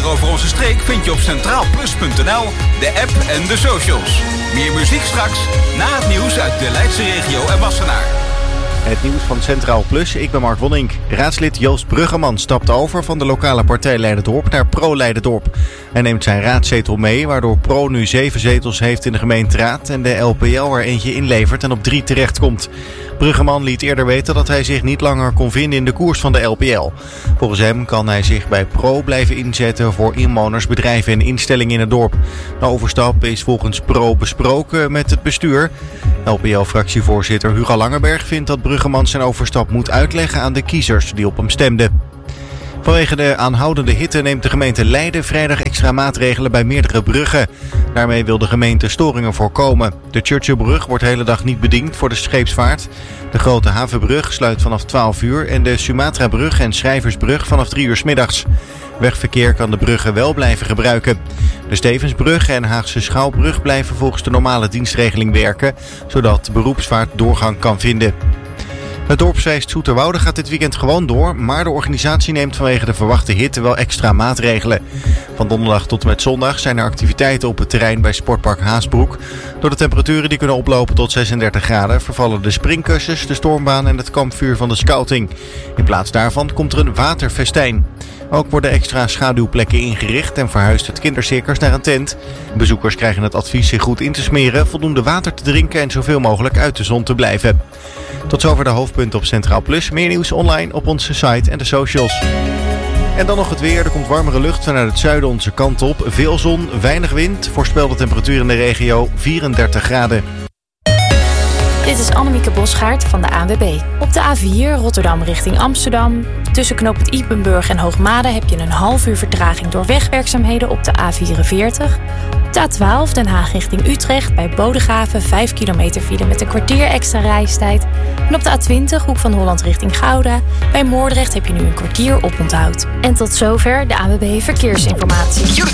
meer over onze streek vind je op centraalplus.nl, de app en de socials. Meer muziek straks, na het nieuws uit de Leidse regio en Wassenaar. Het nieuws van Centraal Plus, ik ben Mark Wonink. Raadslid Joost Bruggeman stapt over van de lokale partij Leiderdorp naar Pro Leiderdorp. Hij neemt zijn raadzetel mee, waardoor Pro nu 7 zetels heeft in de gemeenteraad en de LPL er eentje inlevert en op 3 terechtkomt. Bruggeman liet eerder weten dat hij zich niet langer kon vinden in de koers van de LPL. Volgens hem kan hij zich bij Pro blijven inzetten voor inwoners, bedrijven en instellingen in het dorp. De overstap is volgens Pro besproken met het bestuur. LPL-fractievoorzitter Hugo Langeberg vindt dat Bruggeman zijn overstap moet uitleggen aan de kiezers die op hem stemden. Vanwege de aanhoudende hitte neemt de gemeente Leiden vrijdag extra maatregelen bij meerdere bruggen. Daarmee wil de gemeente storingen voorkomen. De Churchillbrug wordt de hele dag niet bediend voor de scheepsvaart. De Grote Havenbrug sluit vanaf 12 uur en de Sumatrabrug en Schrijversbrug vanaf 3 uur 's middags. Wegverkeer kan de bruggen wel blijven gebruiken. De Stevensbrug en Haagse Schouwbrug blijven volgens de normale dienstregeling werken, zodat de beroepsvaart doorgang kan vinden. Het dorpsfeest Zoeterwoude gaat dit weekend gewoon door, maar de organisatie neemt vanwege de verwachte hitte wel extra maatregelen. Van donderdag tot en met zondag zijn er activiteiten op het terrein bij Sportpark Haasbroek. Door de temperaturen die kunnen oplopen tot 36 graden vervallen de springkussens, de stormbaan en het kampvuur van de scouting. In plaats daarvan komt er een waterfestijn. Ook worden extra schaduwplekken ingericht en verhuist het kindercircus naar een tent. Bezoekers krijgen het advies zich goed in te smeren, voldoende water te drinken en zoveel mogelijk uit de zon te blijven. Tot zover de hoofdpunten op Centraal Plus. Meer nieuws online op onze site en de socials. En dan nog het weer. Er komt warmere lucht vanuit het zuiden onze kant op. Veel zon, weinig wind. Voorspelde temperatuur in de regio 34 graden. Dit is Annemieke Bosgaard van de ANWB. Op de A4 Rotterdam richting Amsterdam. Tussen knooppunt Ypenburg en Hoogmade heb je een half uur vertraging door wegwerkzaamheden op de A44. Op de A12 Den Haag richting Utrecht bij Bodegraven 5 kilometer file met een kwartier extra reistijd. En op de A20 Hoek van Holland richting Gouda. Bij Moordrecht heb je nu een kwartier oponthoud. En tot zover de ANWB Verkeersinformatie.